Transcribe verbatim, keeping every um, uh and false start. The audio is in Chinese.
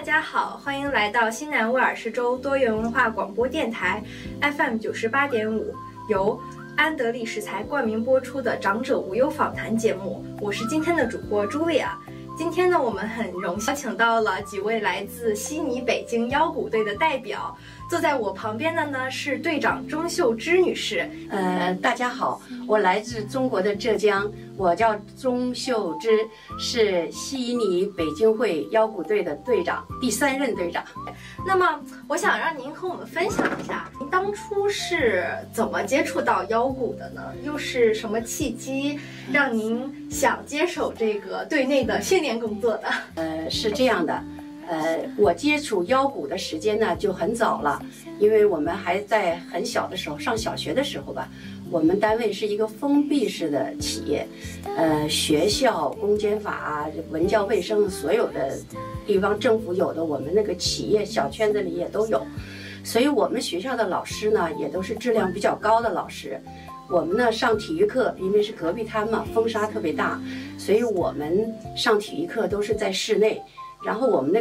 家好，欢迎来到西南威尔士州多元文化广播电台 F M 九十八点五，由安德利食材冠名播出的长者无忧访谈节目。我是今天的主播茱莉亚。今天呢，我们很荣幸请到了几位来自悉尼、北京腰鼓队的代表。坐在我旁边的呢是队长钟秀芝女士。 呃，大家好，我来自中国的浙江，我叫钟秀芝，是悉尼北京会腰鼓队的队长，第三任队长。 那么，我想让您和我们分享一下，您当初是怎么接触到腰鼓的呢？又是什么契机让您想接手这个队内的训练工作的？ 呃，是这样的。呃，我接触腰鼓的时间呢就很早了，因为我们还在很小的时候，上小学的时候吧，我们单位是一个封闭式的企业，呃，学校、公检法、文教卫生所有的地方政府有的，我们那个企业小圈子里也都有，所以我们学校的老师呢也都是质量比较高的老师。我们呢上体育课，因为是隔壁滩嘛，风沙特别大，所以我们上体育课都是在室内，然后我们那